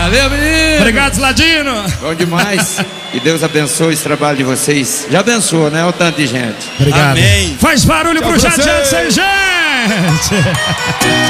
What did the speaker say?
Valeu, menino. Obrigado, Ladino. Bom demais. Que Deus abençoe esse trabalho de vocês. Já abençoou, né? O tanto de gente. Obrigado. Amém. Faz barulho Tchau pro pra Jadiel vocês. sem gente.